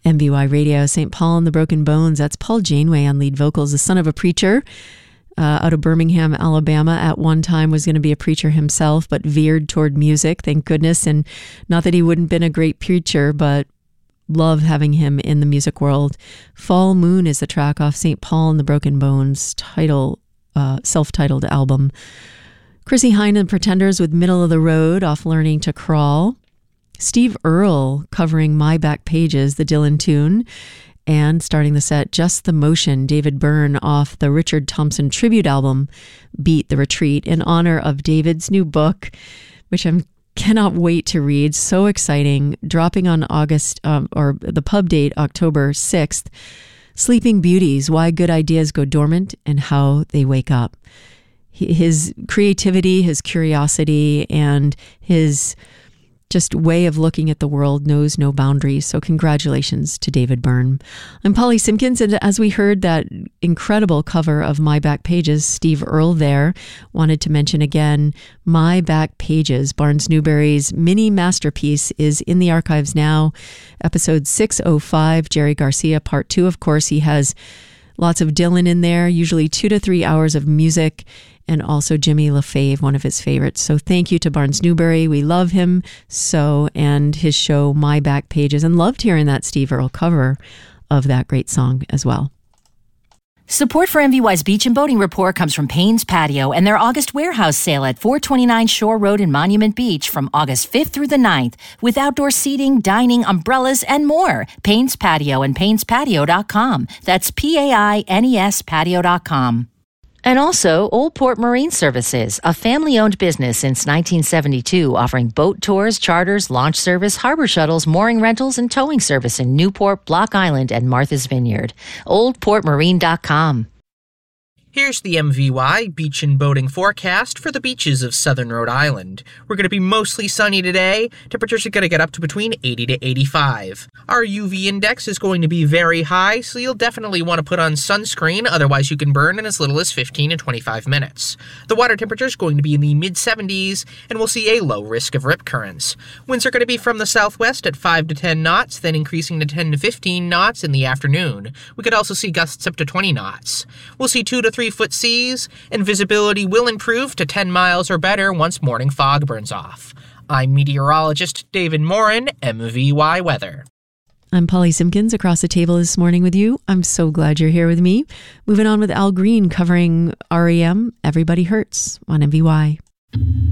MVY Radio, St. Paul and the Broken Bones. That's Paul Janeway on lead vocals, the son of a preacher out of Birmingham, Alabama. At one time was going to be a preacher himself, but veered toward music, thank goodness. And not that he wouldn't been a great preacher, but love having him in the music world. Fall Moon is the track off St. Paul and the Broken Bones self-titled album. Chrissie Hynde and Pretenders with Middle of the Road off Learning to Crawl. Steve Earle covering My Back Pages, the Dylan tune. And starting the set, Just the Motion, David Byrne off the Richard Thompson tribute album, Beat the Retreat, in honor of David's new book, which I cannot wait to read. So exciting. Dropping on the pub date, October 6th. Sleeping Beauties, Why Good Ideas Go Dormant and How They Wake Up. His creativity, his curiosity, and his just way of looking at the world knows no boundaries. So congratulations to David Byrne. I'm Polly Simpkins, and as we heard that incredible cover of My Back Pages, Steve Earle there, wanted to mention again, My Back Pages, Barnes Newberry's mini masterpiece, is in the archives now. Episode 605, Jerry Garcia, Part 2. Of course, he has lots of Dylan in there, usually 2 to 3 hours of music, and also Jimmy LaFave, one of his favorites. So thank you to Barnes Newberry. We love him so, and his show, My Back Pages, and loved hearing that Steve Earle cover of that great song as well. Support for MVY's Beach and Boating Report comes from Payne's Patio and their August warehouse sale at 429 Shore Road in Monument Beach from August 5th through the 9th, with outdoor seating, dining, umbrellas, and more. Payne's Patio and Payne'sPatio.com. That's PAINES Patio.com. And also, Old Port Marine Services, a family-owned business since 1972, offering boat tours, charters, launch service, harbor shuttles, mooring rentals, and towing service in Newport, Block Island, and Martha's Vineyard. OldPortMarine.com. Here's the MVY Beach and Boating forecast for the beaches of southern Rhode Island. We're going to be mostly sunny today. Temperatures are going to get up to between 80 to 85. Our UV index is going to be very high, so you'll definitely want to put on sunscreen, otherwise you can burn in as little as 15 to 25 minutes. The water temperature is going to be in the mid-70s, and we'll see a low risk of rip currents. Winds are going to be from the southwest at 5 to 10 knots, then increasing to 10 to 15 knots in the afternoon. We could also see gusts up to 20 knots. We'll see 2 to 3 foot seas, and visibility will improve to 10 miles or better once morning fog burns off. I'm meteorologist David Morin, MVY Weather. I'm Polly Simpkins across the table this morning with you. I'm so glad you're here with me. Moving on with Al Green covering REM, Everybody Hurts on MVY.